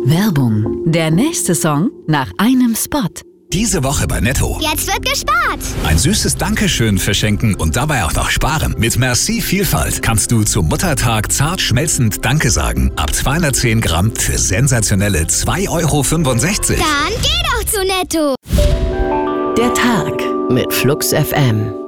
Werbung. Der nächste Song nach einem Spot. Diese Woche bei Netto. Jetzt wird gespart. Ein süßes Dankeschön verschenken und dabei auch noch sparen. Mit Merci Vielfalt kannst du zum Muttertag zart schmelzend Danke sagen. Ab 210 Gramm für sensationelle 2,65 €. Dann geh doch zu Netto. Der Tag mit Flux FM.